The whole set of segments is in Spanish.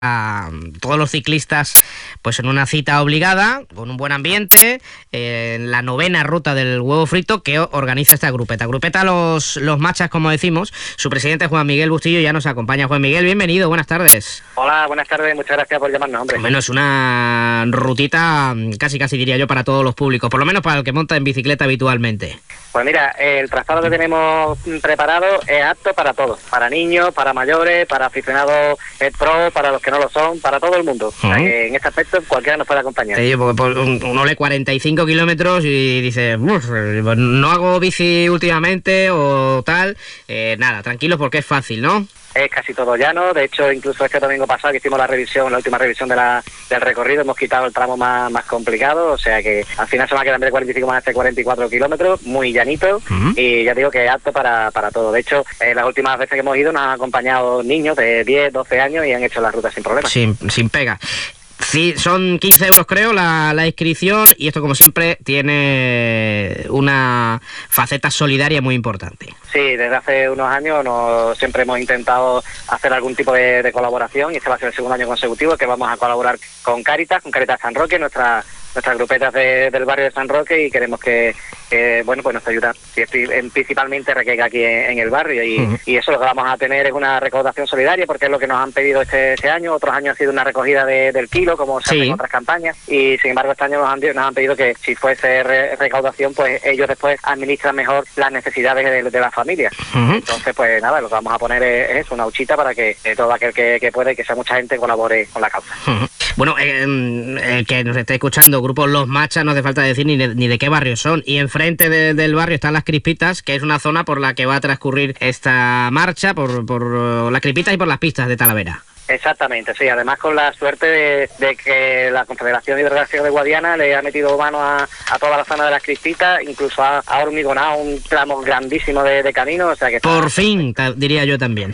a todos los ciclistas pues en una cita obligada, con un buen ambiente, en la 9ª ruta del huevo frito que organiza esta grupeta. Grupeta Los Machas, como decimos. Su presidente Juan Miguel Bustillo ya nos acompaña. Juan Miguel, bienvenido, buenas tardes. Hola, buenas tardes, muchas gracias por llamarnos, hombre. Bueno, es una rutita casi diría yo para todos los públicos, por lo menos para el que monta en bicicleta habitualmente. Pues mira, el trazado que tenemos preparado es apto para todos, para niños, para mayores, para aficionados pro, para los que no lo son, para todo el mundo. O sea, que en este aspecto cualquiera nos puede acompañar. Sí, porque uno lee 45 kilómetros y dice, no hago bici últimamente o tal. Nada, tranquilos porque es fácil, ¿no? Es casi todo llano, de hecho incluso este domingo pasado que hicimos la última revisión del recorrido, hemos quitado el tramo más complicado, o sea que al final se va a quedar en vez de 45 más de 44 kilómetros, muy llanito, y ya digo que es apto para todo. De hecho, las últimas veces que hemos ido nos han acompañado niños de 10, 12 años y han hecho la ruta sin problema. Sin pega. Sí, son 15 euros creo la inscripción, y esto como siempre tiene una faceta solidaria muy importante. Sí, desde hace unos años siempre hemos intentado hacer algún tipo de colaboración, y este va a ser el segundo año consecutivo que vamos a colaborar con Cáritas San Roque, nuestras grupetas del barrio de San Roque, y queremos que bueno, pues nuestra ayuda principalmente recaiga aquí en el barrio, y eso lo que vamos a tener es una recaudación solidaria, porque es lo que nos han pedido este año. Otros años ha sido una recogida del kilo, como se hace en otras campañas, y sin embargo este año nos han pedido que si fuese recaudación, pues ellos después administran mejor las necesidades de las familias. Entonces, pues nada, lo que vamos a poner es una huchita para que todo aquel que pueda y que sea mucha gente colabore con la causa. Bueno, el que nos esté escuchando, Grupo Los Machas, no hace falta decir ni de qué barrio son, y enfrente del barrio están Las Crispitas, que es una zona por la que va a transcurrir esta marcha, por Las Crispitas y por las pistas de Talavera. Exactamente, sí, además con la suerte de que la Confederación Hidrográfica de Guadiana le ha metido mano a toda la zona de Las Crispitas, incluso ha hormigonado un tramo grandísimo de camino, o sea que... Por fin, diría yo también.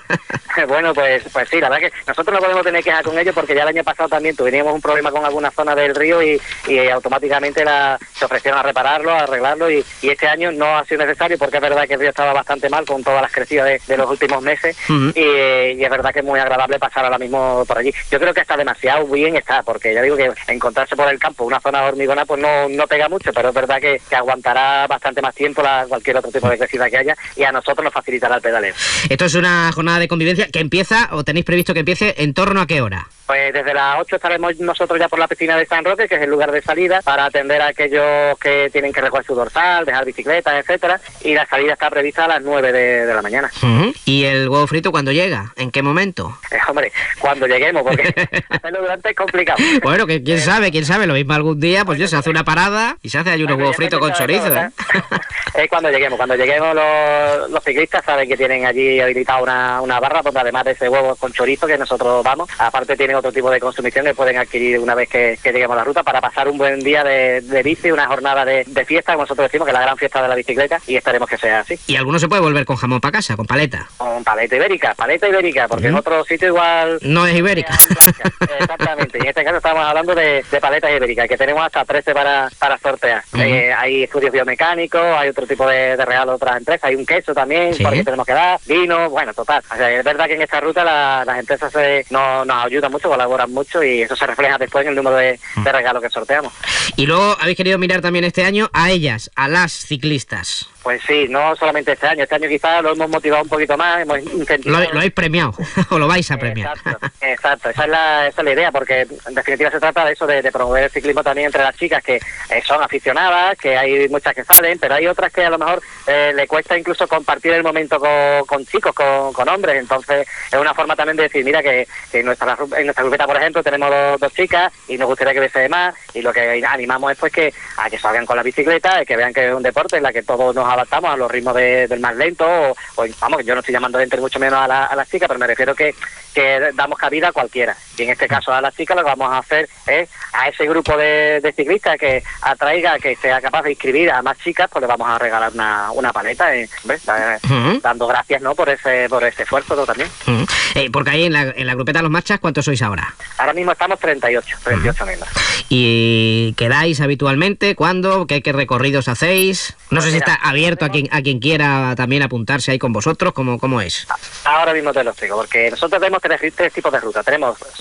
Bueno, pues sí, la verdad que nosotros no podemos tener quejas con ellos, porque ya el año pasado también tuvimos un problema con alguna zona del río y automáticamente se ofrecieron a repararlo, a arreglarlo, y este año no ha sido necesario, porque es verdad que el río estaba bastante mal con todas las crecidas de los últimos meses, y es verdad que es muy agradable pasar ahora mismo por allí. Yo creo que está demasiado bien, porque ya digo que encontrarse por el campo una zona hormigona pues no pega mucho, pero es verdad que aguantará bastante más tiempo cualquier otro tipo de crecida que haya, y a nosotros nos facilitará el pedaleo. Esto es una jornada de convivencia que empieza, o tenéis previsto que empiece, ¿en torno a qué hora? Pues desde las 8 estaremos nosotros ya por la piscina de San Roque, que es el lugar de salida, para atender a aquellos que tienen que recoger su dorsal, dejar bicicletas, etcétera, y la salida está prevista a las 9 de la mañana. ¿Y el huevo frito cuándo llega? ¿En qué momento? Hombre, cuando lleguemos, porque hacerlo durante es complicado. Bueno, que quién sabe, lo mismo algún día, pues se hace una parada y se hace ahí unos huevos fritos con chorizo, ¿eh? Es cuando lleguemos los ciclistas saben que tienen allí habilitada una barra donde además de ese huevo con chorizo que nosotros vamos, aparte tienen otro tipo de consumición que pueden adquirir una vez que lleguemos a la ruta, para pasar un buen día de bici, una jornada de fiesta, como nosotros decimos, que es la gran fiesta de la bicicleta, y esperemos que sea así. Y alguno se puede volver con jamón para casa, con paleta. Con paleta ibérica, porque en otro sitio igual... No es ibérica. Exactamente, y en este caso estamos hablando de paletas ibéricas, que tenemos hasta 13 para sortear. Hay estudios biomecánicos, hay otro tipo de regalo de otras empresas, hay un queso también, porque tenemos que dar, vino, bueno, total. O sea, es verdad que en esta ruta las empresas nos ayudan mucho, colaboran mucho, y eso se refleja después en el número de regalos que sorteamos. Y luego habéis querido mirar también este año a ellas, a las ciclistas. Pues sí, no solamente este año quizás lo hemos motivado un poquito más, hemos incentivado... Lo habéis premiado, o lo vais a premiar. Exacto, esa es la idea, porque en definitiva se trata de eso, de promover el ciclismo también entre las chicas que son aficionadas, que hay muchas que salen, pero hay otras que a lo mejor le cuesta incluso compartir el momento con chicos, con hombres. Entonces es una forma también de decir, mira que en nuestra grupeta, por ejemplo, tenemos dos chicas y nos gustaría que hubiese más, y lo que animamos es pues que salgan con la bicicleta, que vean que es un deporte en la que todos nos adaptamos a los ritmos del más lento, o vamos, yo no estoy llamando lento ni mucho menos a las chicas, pero me refiero que damos cabida a cualquiera, y en este caso a las chicas lo que vamos a hacer es a ese grupo de ciclistas que atraiga, que sea capaz de inscribir a más chicas, pues le vamos a regalar una paleta, dando gracias, ¿no?, por ese esfuerzo también. Porque ahí en la grupeta Los Machas, ¿cuántos sois ahora? Ahora mismo estamos 38 miembros. ¿Y quedáis habitualmente? ¿Cuándo? ¿Qué recorridos hacéis? No sé si está abierto a quien quiera también apuntarse ahí con vosotros, ¿cómo es? Ahora mismo te lo explico, porque nosotros tenemos tres tipos de rutas. Tenemos